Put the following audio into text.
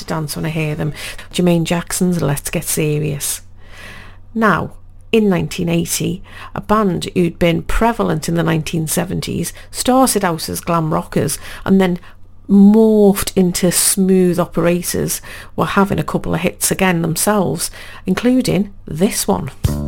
to dance when I hear them. Jermaine Jackson's Let's Get Serious. Now, in 1980, a band who'd been prevalent in the 1970s started out as glam rockers and then morphed into smooth operators were having a couple of hits again themselves, including this one.